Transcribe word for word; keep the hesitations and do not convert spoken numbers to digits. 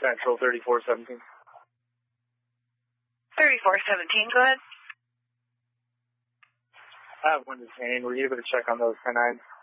Central thirty-four seventeen. thirty-four seventeen, go ahead. I have one detained. Were you able to check on those ten nines?